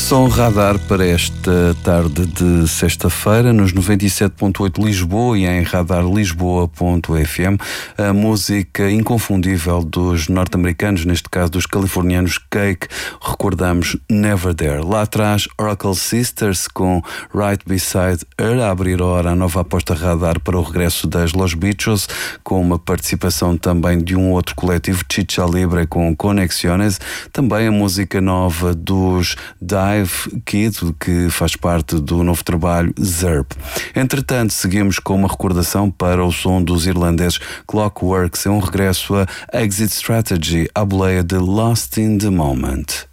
Som Radar para esta tarde de sexta-feira nos 97.8 Lisboa e em radarlisboa.fm. A música inconfundível dos norte-americanos, neste caso dos californianos Cake. Recordamos Never There. Lá atrás, Oracle Sisters com Right Beside Her, a abrir a nova aposta Radar para o regresso das Los Bichos, com uma participação também de um outro coletivo, Chicha Libre com Conexiones. Também a música nova dos Dive Kid, que faz parte do novo trabalho Zerp. Entretanto, seguimos com uma recordação para o som dos irlandeses Clockworks. É um regresso a Exit Strategy, à boleia de Lost in the Moment.